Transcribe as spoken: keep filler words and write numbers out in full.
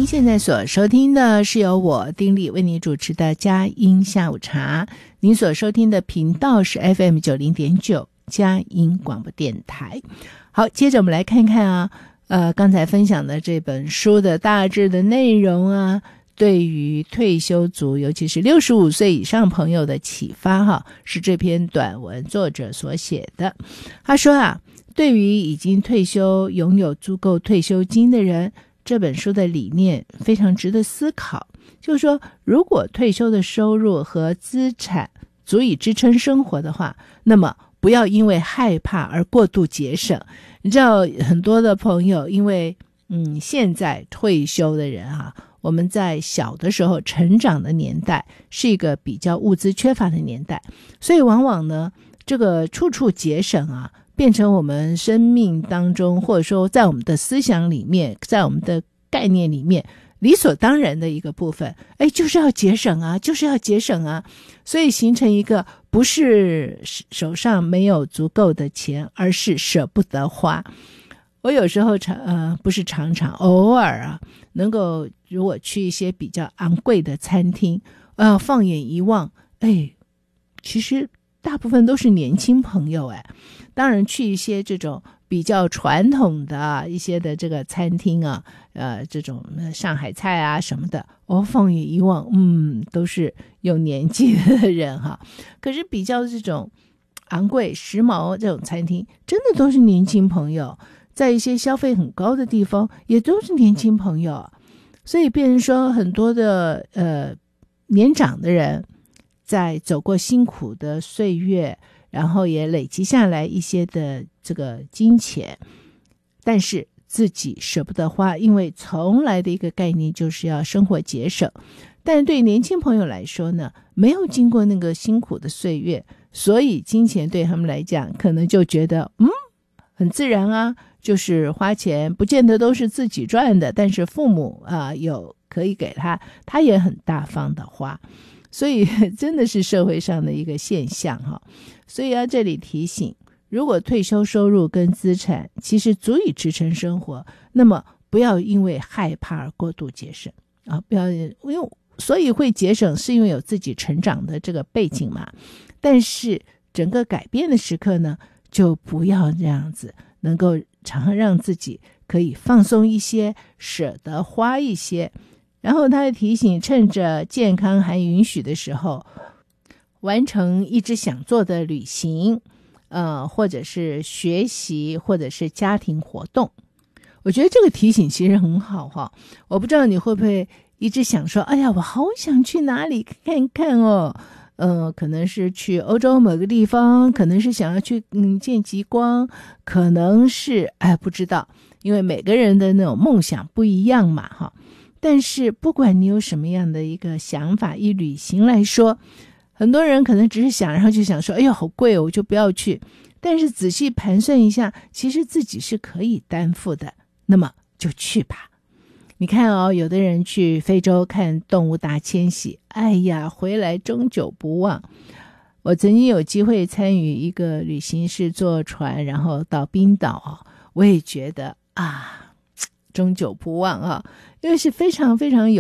您现在所收听的是由我丁莉为您主持的佳音下午茶，您所收听的频道是 F M 九十点九 佳音广播电台。好，接着我们来看看啊，呃，刚才分享的这本书的大致的内容啊，对于退休族，尤其是六十五岁以上朋友的启发哈，是这篇短文作者所写的。他说啊，对于已经退休、拥有足够退休金的人，这本书的理念非常值得思考。就是说，如果退休的收入和资产足以支撑生活的话，那么不要因为害怕而过度节省。你知道很多的朋友因为嗯，现在退休的人啊，我们在小的时候成长的年代是一个比较物资缺乏的年代，所以往往呢，这个处处节省啊，变成我们生命当中，或者说在我们的思想里面，在我们的概念里面理所当然的一个部分。哎，就是要节省啊，就是要节省啊，所以形成一个不是手上没有足够的钱，而是舍不得花。我有时候常呃不是常常偶尔啊，能够如果去一些比较昂贵的餐厅，呃，放眼一望，哎，其实大部分都是年轻朋友哎。当然去一些这种比较传统的一些的这个餐厅啊，呃，这种上海菜啊什么的，我放眼一望，嗯，都是有年纪的人哈。可是比较这种昂贵时髦这种餐厅，真的都是年轻朋友。在一些消费很高的地方也都是年轻朋友，所以变成说很多的呃年长的人在走过辛苦的岁月，然后也累积下来一些的这个金钱，但是自己舍不得花，因为从来的一个概念就是要生活节省。但对年轻朋友来说呢，没有经过那个辛苦的岁月，所以金钱对他们来讲可能就觉得嗯很自然啊，就是花钱不见得都是自己赚的，但是父母啊有可以给他，他也很大方的花，所以真的是社会上的一个现象哈。所以要这里提醒，如果退休收入跟资产其实足以支撑生活，那么不要因为害怕而过度节省啊，不要因为所以会节省是因为有自己成长的这个背景嘛，但是整个改变的时刻呢，就不要这样子，能够常让自己可以放松一些，舍得花一些。然后他提醒，趁着健康还允许的时候，完成一直想做的旅行，呃，或者是学习，或者是家庭活动。我觉得这个提醒其实很好哈。我不知道你会不会一直想说，哎呀，我好想去哪里看看哦。呃，可能是去欧洲某个地方，可能是想要去嗯见极光，可能是哎不知道，因为每个人的那种梦想不一样嘛哈。但是不管你有什么样的一个想法，以旅行来说，很多人可能只是想，然后就想说，哎呦好贵哦，我就不要去。但是仔细盘算一下，其实自己是可以担负的，那么就去吧。你看哦，有的人去非洲看动物大迁徙，哎呀，回来终久不忘。我曾经有机会参与一个旅行，是坐船然后到冰岛啊，我也觉得啊，终久不忘啊，因为是非常非常有